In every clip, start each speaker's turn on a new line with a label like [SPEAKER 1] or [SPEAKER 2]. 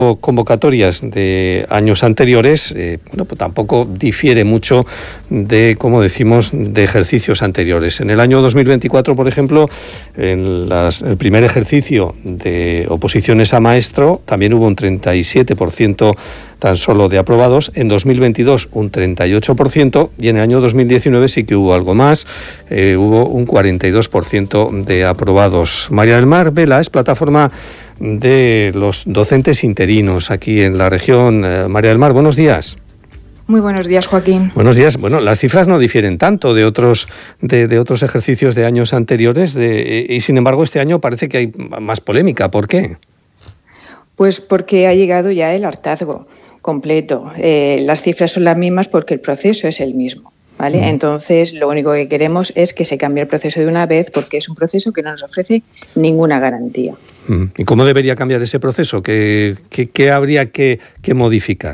[SPEAKER 1] convocatorias de años anteriores, pues tampoco difiere mucho de, como decimos, de ejercicios anteriores. En el año 2024, por ejemplo, en el primer ejercicio de oposiciones a maestro, también hubo un 37% tan solo de aprobados. En 2022 un 38% y en el año 2019 sí que hubo algo más, hubo un 42% de aprobados. María del Mar Vela es plataforma de los docentes interinos aquí en la región. María del Mar, buenos días.
[SPEAKER 2] Muy buenos días, Joaquín.
[SPEAKER 1] Buenos días. Bueno, las cifras no difieren tanto de otros ejercicios de años anteriores y sin embargo este año parece que hay más polémica. ¿Por qué?
[SPEAKER 2] Pues porque ha llegado ya el hartazgo completo. Las cifras son las mismas porque el proceso es el mismo, ¿vale? Entonces, lo único que queremos es que se cambie el proceso de una vez porque es un proceso que no nos ofrece ninguna garantía.
[SPEAKER 1] ¿Y cómo debería cambiar ese proceso? ¿Qué habría que modificar?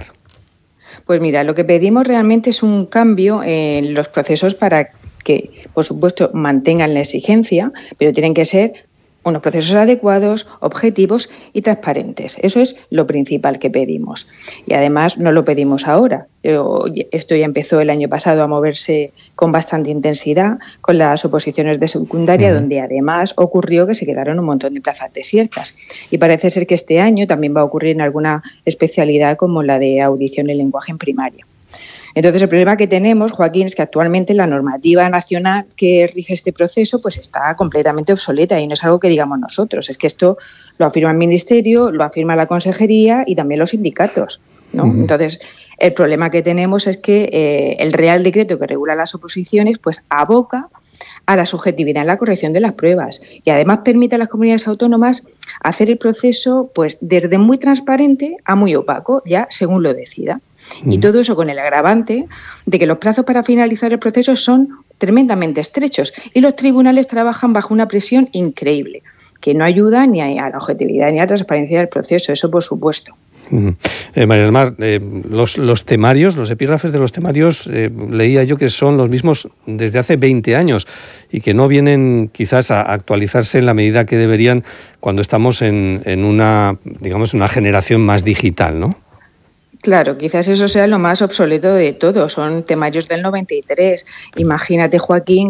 [SPEAKER 2] Pues mira, lo que pedimos realmente es un cambio en los procesos para que, por supuesto, mantengan la exigencia, pero tienen que ser unos procesos adecuados, objetivos y transparentes. Eso es lo principal que pedimos. Y además no lo pedimos ahora. Esto ya empezó el año pasado a moverse con bastante intensidad con las oposiciones de secundaria, donde además ocurrió que se quedaron un montón de plazas desiertas. Y parece ser que este año también va a ocurrir en alguna especialidad como la de audición y lenguaje en primaria. Entonces, el problema que tenemos, Joaquín, es que actualmente la normativa nacional que rige este proceso pues está completamente obsoleta y no es algo que digamos nosotros. Es que esto lo afirma el Ministerio, lo afirma la Consejería y también los sindicatos, ¿no? Entonces, el problema que tenemos es que el Real Decreto que regula las oposiciones pues aboca a la subjetividad en la corrección de las pruebas y además permite a las comunidades autónomas hacer el proceso pues desde muy transparente a muy opaco, ya según lo decida. Y todo eso con el agravante de que los plazos para finalizar el proceso son tremendamente estrechos y los tribunales trabajan bajo una presión increíble, que no ayuda ni a la objetividad ni a la transparencia del proceso, eso por supuesto.
[SPEAKER 1] María del Mar, los temarios, los epígrafes de los temarios, leía yo que son los mismos desde hace 20 años y que no vienen quizás a actualizarse en la medida que deberían cuando estamos en una generación más digital, ¿no?
[SPEAKER 2] Claro, quizás eso sea lo más obsoleto de todo. Son temarios del 93. Imagínate, Joaquín,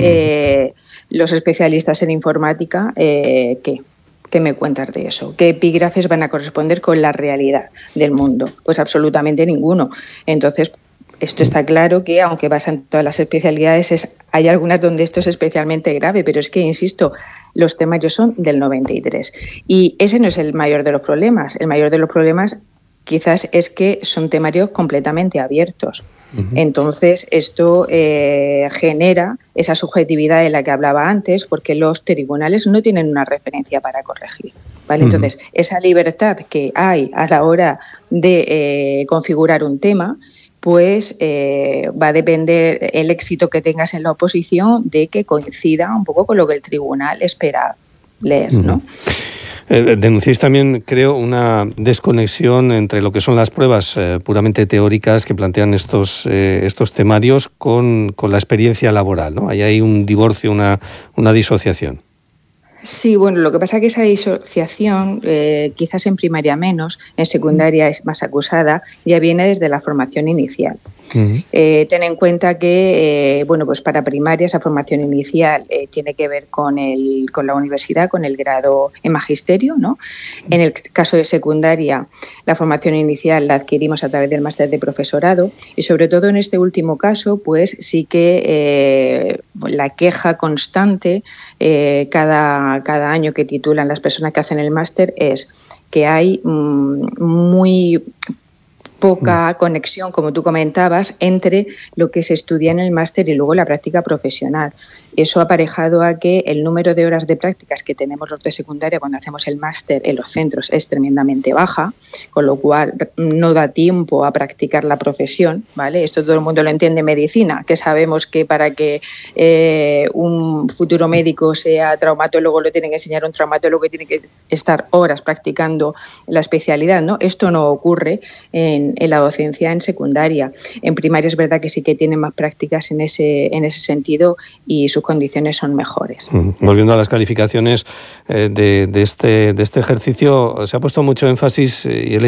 [SPEAKER 2] que los especialistas en informática, ¿qué me cuentas de eso? ¿Qué epígrafes van a corresponder con la realidad del mundo? Pues absolutamente ninguno. Entonces, esto está claro que, aunque pasa en todas las especialidades, hay algunas donde esto es especialmente grave, pero es que, insisto, los temarios son del 93. Y ese no es el mayor de los problemas. El mayor de los problemas quizás es que son temarios completamente abiertos. Entonces, esto genera esa subjetividad de la que hablaba antes, porque los tribunales no tienen una referencia para corregir, ¿vale? Entonces, esa libertad que hay a la hora de configurar un tema, pues va a depender el éxito que tengas en la oposición de que coincida un poco con lo que el tribunal espera leer, ¿no?
[SPEAKER 1] Denunciáis también, creo, una desconexión entre lo que son las pruebas puramente teóricas que plantean estos temarios con la experiencia laboral, ¿no? Ahí hay un divorcio, una disociación.
[SPEAKER 2] Sí, bueno, lo que pasa es que esa disociación, quizás en primaria menos, en secundaria es más acusada, ya viene desde la formación inicial. Ten en cuenta que, pues para primaria esa formación inicial tiene que ver con la universidad, con el grado en magisterio, ¿no? En el caso de secundaria, la formación inicial la adquirimos a través del máster de profesorado y sobre todo en este último caso, pues sí que la queja constante cada año que titulan las personas que hacen el máster es que hay muy poca conexión, como tú comentabas, entre lo que se estudia en el máster y luego la práctica profesional. Eso ha aparejado a que el número de horas de prácticas que tenemos los de secundaria cuando hacemos el máster en los centros es tremendamente baja, con lo cual no da tiempo a practicar la profesión, ¿vale? Esto todo el mundo lo entiende en medicina, que sabemos que para que un futuro médico sea traumatólogo lo tienen que enseñar a un traumatólogo que tiene que estar horas practicando la especialidad, ¿no? Esto no ocurre en en la docencia en secundaria. En primaria es verdad que sí que tienen más prácticas en ese sentido y sus condiciones son mejores.
[SPEAKER 1] Volviendo a las calificaciones de este ejercicio, se ha puesto mucho énfasis y he